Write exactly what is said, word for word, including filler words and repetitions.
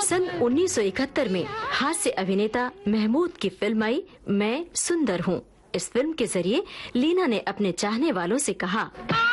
सन उन्नीस सौ इकहत्तर में हास्य अभिनेता महमूद की फिल्म आई मैं सुंदर हूँ। इस फिल्म के जरिए लीना ने अपने चाहने वालों से कहा,